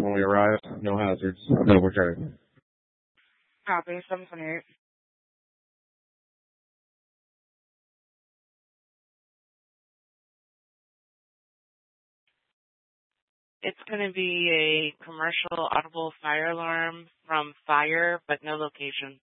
when we arrive. No hazards. No, we're trying. Copy, 728. It's going to be a commercial audible fire alarm from fire, but no location.